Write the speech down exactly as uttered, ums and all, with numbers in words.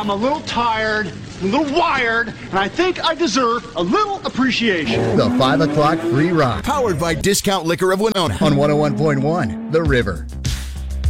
I'm a little tired, a little wired, and I think I deserve a little appreciation. The five o'clock Free Rock. Powered by Discount Liquor of Winona. On one oh one point one, The River.